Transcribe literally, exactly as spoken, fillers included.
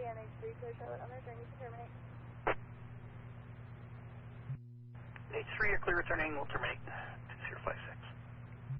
N H three, clear Charlotte, on return, you can terminate. H three, you're clear returning, we'll terminate two zero five six.